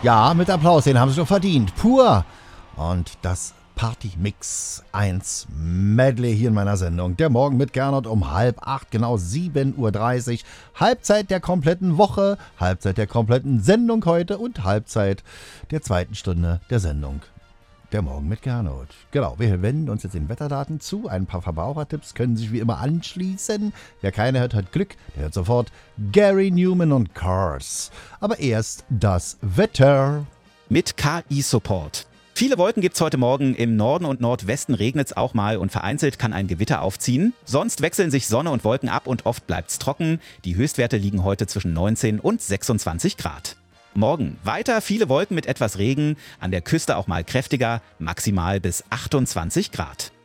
Ja, mit Applaus, den haben sie doch verdient. Pur. Und das Party-Mix 1 Medley hier in meiner Sendung. Der Morgen mit Gernot um 7:30, genau 7:30 Uhr. Halbzeit der kompletten Woche, Halbzeit der kompletten Sendung heute und Halbzeit der zweiten Stunde der Sendung. Der Morgen mit Gernot. Genau, wir wenden uns jetzt den Wetterdaten zu. Ein paar Verbrauchertipps können sich wie immer anschließen. Wer keine hört, hat Glück. Der hört sofort Gary Newman und Cars. Aber erst das Wetter. Mit KI-Support. Viele Wolken gibt's heute Morgen. Im Norden und Nordwesten regnet's auch mal und vereinzelt kann ein Gewitter aufziehen. Sonst wechseln sich Sonne und Wolken ab und oft bleibt's trocken. Die Höchstwerte liegen heute zwischen 19 und 26 Grad. Morgen weiter viele Wolken mit etwas Regen, an der Küste auch mal kräftiger, maximal bis 28 Grad.